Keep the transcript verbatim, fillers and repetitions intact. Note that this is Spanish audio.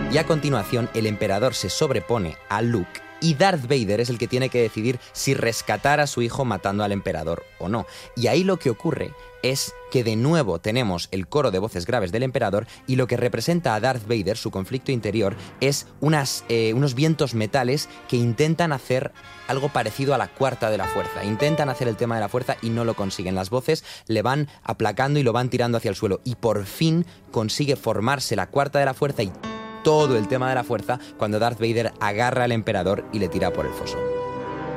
Y a continuación, el emperador se sobrepone a Luke y Darth Vader es el que tiene que decidir si rescatar a su hijo matando al emperador o no. Y ahí lo que ocurre es que de nuevo tenemos el coro de voces graves del emperador y lo que representa a Darth Vader, su conflicto interior, es unas, eh, unos vientos metales que intentan hacer algo parecido a la cuarta de la fuerza. Intentan hacer el tema de la fuerza y no lo consiguen. Las voces le van aplacando y lo van tirando hacia el suelo y por fin consigue formarse la cuarta de la fuerza y todo el tema de la fuerza cuando Darth Vader agarra al emperador y le tira por el foso.